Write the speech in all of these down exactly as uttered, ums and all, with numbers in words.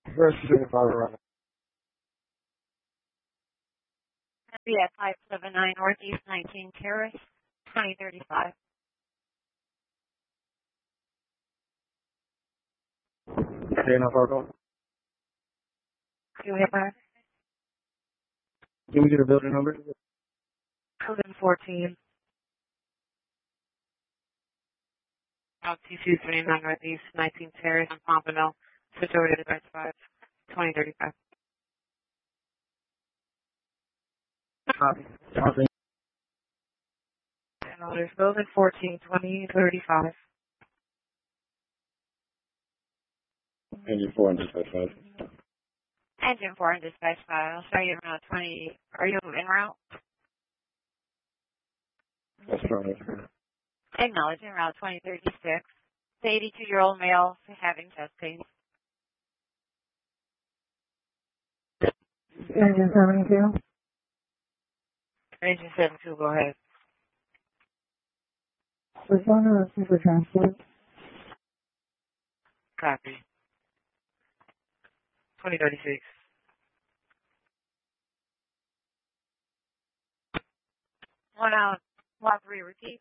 First Pacific Colorado. Be at five seven nine Northeast nineteen Terrace, twenty thirty-five. Okay, enough photo. Do we have a Can we get a building number? Building fourteen? Out T two twenty-nine Northeast nineteen Terrace on Pompano. Switch over to device five, twenty thirty-five. Copy. Copy. And there's Building fourteen, twenty thirty-five. Engine four and dispatch five. Engine four and dispatch five. I'll show you around twenty. Are you en route? That's right. Acknowledging route twenty thirty-six. The eighty-two-year-old male having chest pain. Engine seventy-two. Engine seventy-two, go ahead. Respond to the super transport. Copy. twenty thirty-six. One out. One three, repeat.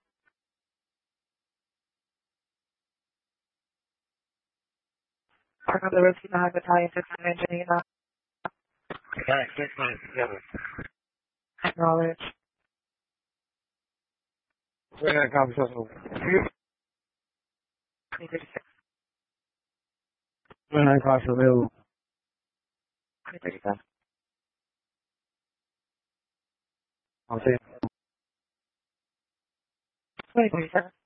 Park of the Whiskey nine Battalion six nine engine eight. Alright, six nine together. Acknowledge. We're gonna copy social. twenty thirty-six. We're gonna copy available. twenty thirty-seven. I'll see you. twenty thirty-seven.